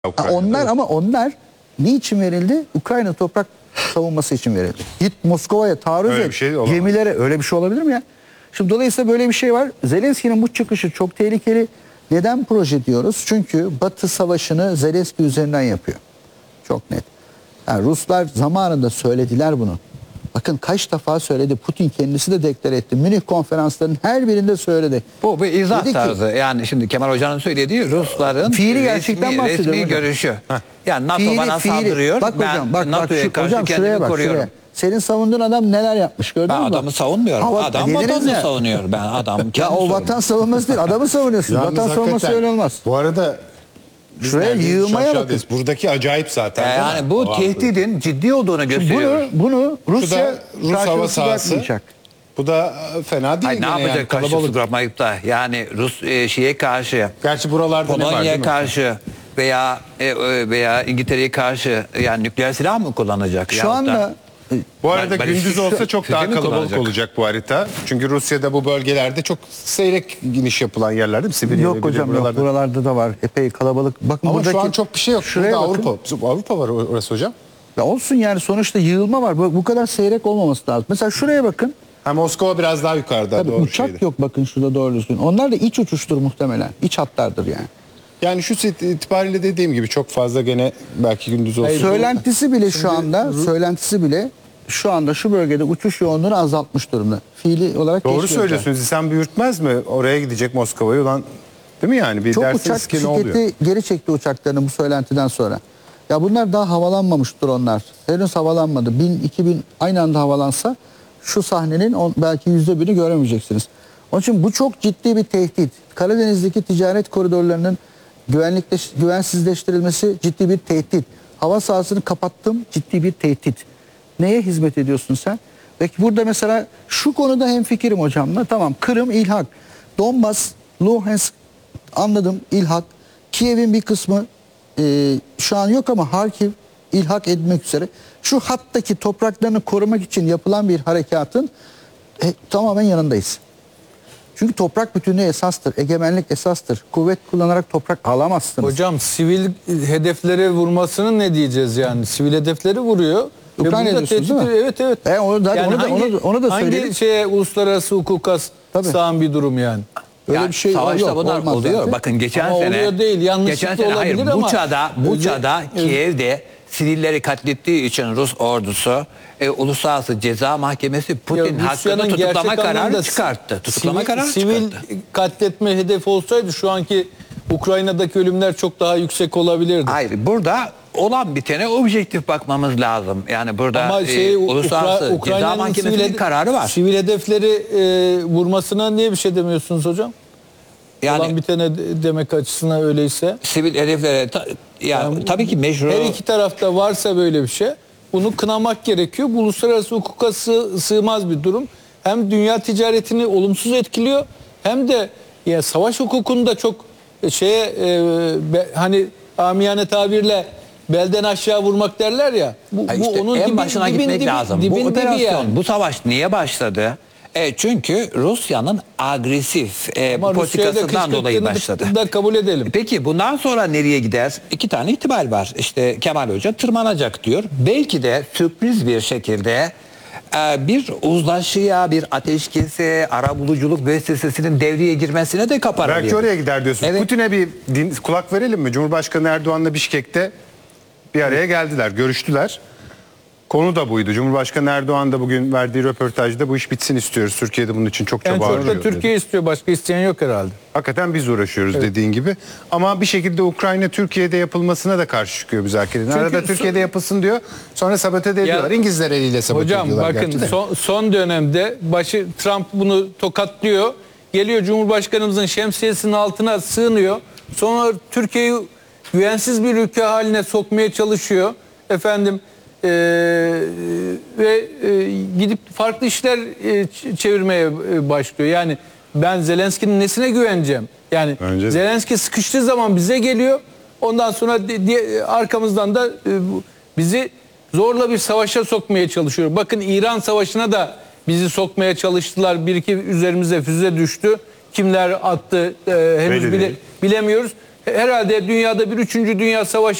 Onlar niçin verildi? Ukrayna toprak savunması için verildi. Git Moskova'ya taarruz et. Gemilere öyle bir şey olabilir mi ya? Şimdi dolayısıyla böyle bir şey var. Zelenski'nin bu çıkışı çok tehlikeli. Neden proje diyoruz? Çünkü Batı savaşını Zelenski üzerinden yapıyor. Çok net. Yani Ruslar zamanında söylediler bunu. Bakın kaç defa söyledi. Putin kendisi de deklar etti. Münih konferanslarının her birinde söyledi. Bu bir izah tarzı. Yani şimdi Kemal Hoca'nın söylediği Rusların fiili gerçekten resmi görüşü. Yani NATO bana saldırıyor. Bak hocam, bak NATO'ya hocam, şuraya bak, koruyorum. şuraya. Senin savunduğun adam neler yapmış gördün mü? Ben adamı savunmuyorum. Adam vatanını savunuyor. Ben adam ya o vatan savunması değil. Adamı savunuyorsun. Vatan savunması öyle olmaz. Bu arada şuraya yığmaya bakın. Buradaki acayip zaten. Yani bu tehdidin ciddi olduğunu gösteriyor. Bunu Rusya Rus hava sahası. Bu da fena değil. Ne yapacak yani, karşılıklı bırakmayıp da yani Rus şeye karşı, gerçi buralarda Polonya'ya karşı veya İngiltere'ye karşı yani nükleer silah mı kullanacak? Şu anda bu arada gündüz olsa çok daha kalabalık olacak bu harita. Çünkü Rusya'da bu bölgelerde çok seyrek giniş yapılan yerler değil mi? Yok hocam yok, buralarda da var epey kalabalık. Bakın ama buradaki, şu an çok bir şey yok. Şuraya Avrupa var orası hocam. Ya olsun yani sonuçta yığılma var. Bu kadar seyrek olmaması lazım. Mesela şuraya bakın. Moskova biraz daha yukarıda. Tabii doğru uçak şeydi. yok bakın şurada doğru düzgün. Onlar da iç uçuştur muhtemelen. İç hatlardır yani. Yani şu itibariyle dediğim gibi çok fazla gene belki gündüz olsun. Söylentisi bile şu anda şu bölgede uçuş yoğunluğunu azaltmış durumda. Fiili olarak doğru söylüyorsunuz. İnsan büyürtmez mi? Oraya gidecek Moskova'ya olan değil mi yani? Bir çok uçak şirketi geri çekti uçaklarını bu söylentiden sonra. Ya bunlar daha havalanmamış dronlar. Henüz havalanmadı. 1000, 2000 aynı anda havalansa şu sahnenin belki %1'i göremeyeceksiniz. Onun için bu çok ciddi bir tehdit. Karadeniz'deki ticaret koridorlarının güvensizleştirilmesi ciddi bir tehdit. Hava sahasını kapattım, ciddi bir tehdit. Neye hizmet ediyorsun sen? Peki burada mesela şu konuda hemfikirim hocamla. Tamam, Kırım ilhak. Donbas, Luhansk anladım ilhak. Kiev'in bir kısmı şu an yok ama Harkiv ilhak etmek üzere. Şu hattaki topraklarını korumak için yapılan bir harekatın tamamen yanındayız. Çünkü toprak bütünlüğü esastır, egemenlik esastır. Kuvvet kullanarak toprak alamazsınız. Hocam sivil hedeflere vurmasını ne diyeceğiz yani? Sivil hedefleri vuruyor. Ukrayna diyorsunuz değil mi? Evet. Onu da söyleyelim. Hangi şeye uluslararası hukuka sığan bir durum yani? Öyle yani bir şey savaşta bunlar oluyor. Zaten. Bakın geçen ama sene oluyor değil, yanlışlıkla olabilir ama Buça'da Kiev'de sivilleri katlettiği için Rus ordusu Uluslararası Ceza Mahkemesi Putin hakkında tutuklama kararı çıkarttı. Sivil katletme hedefi olsaydı şu anki Ukrayna'daki ölümler çok daha yüksek olabilirdi. Hayır, burada olan bitene objektif bakmamız lazım. Yani burada ama Uluslararası Ceza Mahkemesi'nin kararı var. Sivil hedefleri vurmasına niye bir şey demiyorsunuz hocam? Yani, olan bitene demek açısından öyleyse. Sivil hedeflere yani tabii ki meşru. Her iki tarafta varsa böyle bir şey, bunu kınamak gerekiyor. Bu uluslararası hukuka sığmaz bir durum. Hem dünya ticaretini olumsuz etkiliyor, hem de yani savaş hukukunda çok hani amiyane tabirle belden aşağı vurmak derler ya. Bu onun en başına gitmek lazım. Bu operasyon, yani. Bu savaş niye başladı? Çünkü Rusya'nın agresif politikasından dolayı başladı. Kabul edelim. Peki bundan sonra nereye gider? İki tane ihtimal var. İşte Kemal Hoca tırmanacak diyor. Belki de sürpriz bir şekilde bir uzlaşıya, bir ateşkese, arabuluculuk müessesesinin devreye girmesine de kapar. Belki oraya gider diyorsunuz. Evet. Putin'e bir kulak verelim mi? Cumhurbaşkanı Erdoğan'la Bişkek'te bir araya geldiler, görüştüler. Konu da buydu. Cumhurbaşkanı Erdoğan da bugün verdiği röportajda bu iş bitsin istiyoruz. Türkiye'de bunun için çok çaba harcıyor. Çok da Türkiye istiyor. Başka isteyen yok herhalde. Hakikaten biz uğraşıyoruz dediğin gibi. Ama bir şekilde Ukrayna Türkiye'de yapılmasına da karşı çıkıyor müzakerenin. Arada Türkiye'de yapılsın diyor. Sonra sabote de ediyorlar. İngilizler eliyle sabote ediyorlar. Hocam bakın son dönemde Trump bunu tokatlıyor. Geliyor Cumhurbaşkanımızın şemsiyesinin altına sığınıyor. Sonra Türkiye'yi güvensiz bir ülke haline sokmaya çalışıyor. Gidip farklı işler çevirmeye başlıyor. Yani ben Zelenski'nin nesine güveneceğim? Yani Zelenski sıkıştığı zaman bize geliyor. Ondan sonra arkamızdan da bizi zorla bir savaşa sokmaya çalışıyor. Bakın İran Savaşı'na da bizi sokmaya çalıştılar. Bir iki üzerimize füze düştü. Kimler attı henüz bilemiyoruz. herhalde dünyada bir 3. Dünya Savaşı